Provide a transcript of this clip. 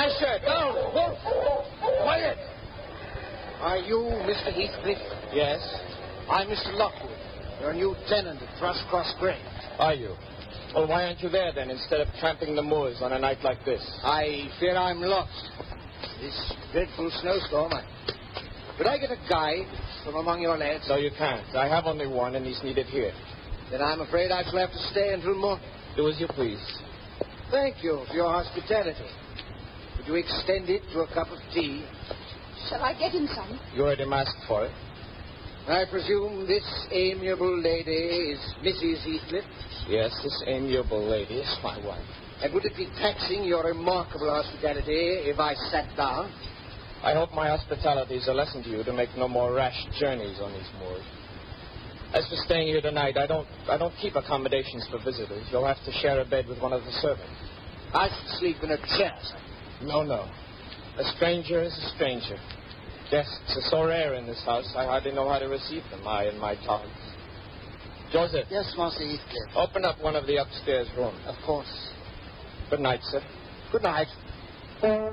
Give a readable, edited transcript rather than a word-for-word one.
My shirt. Down. Wolf. Quiet. Are you Mr. Heathcliff? Yes. I'm Mr. Lockwood, your new tenant at Thrushcross Grange. Are you? Well, why aren't you there, then, instead of tramping the moors on a night like this? I fear I'm lost. This dreadful snowstorm. Could I get a guide from among your lads? No, you can't. I have only one, and he's needed here. Then I'm afraid I shall have to stay until morning. Do as you please. Thank you for your hospitality. Would you extend it to a cup of tea? Shall I get him some? You already asked for it. I presume this amiable lady is Mrs. Heathcliff? Yes, this amiable lady is my wife. And would it be taxing your remarkable hospitality if I sat down? I hope my hospitality is a lesson to you to make no more rash journeys on these moors. As for staying here tonight, I don't keep accommodations for visitors. You'll have to share a bed with one of the servants. I should sleep in a chair, sir. No. A stranger is a stranger. Guests are so rare in this house, I hardly know how to receive them, I and my dogs. Joseph. Yes, Master Heathcliff. Open up one of the upstairs rooms. Of course. Good night, sir. Good night.